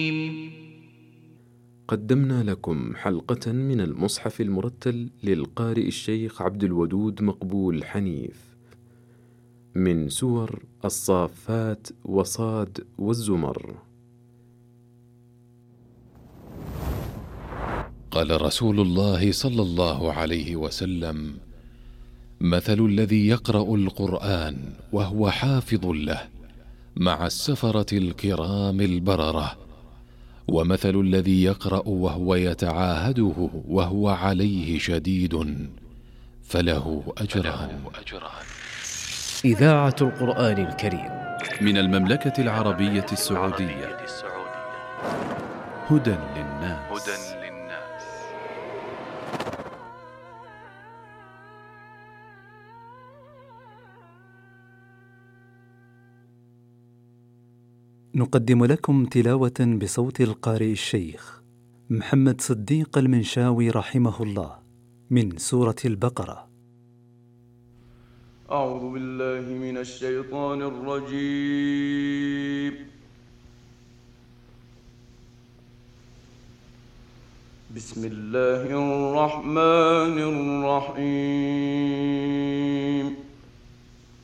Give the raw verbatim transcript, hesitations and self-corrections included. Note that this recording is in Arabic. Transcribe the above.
قدمنا لكم حلقة من المصحف المرتل للقارئ الشيخ عبد الودود مقبول حنيف من سور الصافات وصاد والزمر. قال رسول الله صلى الله عليه وسلم: مثل الذي يقرأ القرآن وهو حافظ له مع السفرة الكرام البررة، ومثل الذي يقرأ وهو يتعاهده وهو عليه شديد فله أجران. إذاعة القرآن الكريم من المملكة العربية السعودية. هدى للناس. نقدم لكم تلاوة بصوت القارئ الشيخ محمد صديق المنشاوي رحمه الله من سورة البقرة. أعوذ بالله من الشيطان الرجيم. بسم الله الرحمن الرحيم.